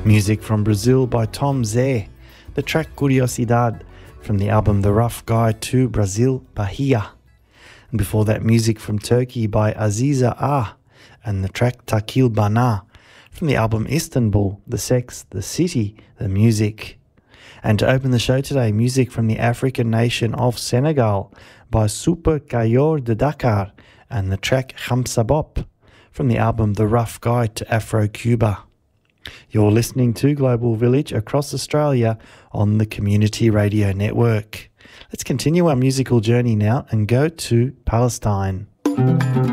Music from Brazil by Tom Zé, the track Curiosidad from the album The Rough Guide to Brazil, Bahia. And before that, music from Turkey by Aziza Ah and the track Takil Bana from the album Istanbul, The Sex, The City, The Music. And to open the show today, music from the African nation of Senegal by Super Kayor de Dakar and the track Khamsabop from the album The Rough Guide to Afro-Cuba. You're listening to Global Village across Australia on the Community Radio Network. Let's continue our musical journey now and go to Palestine.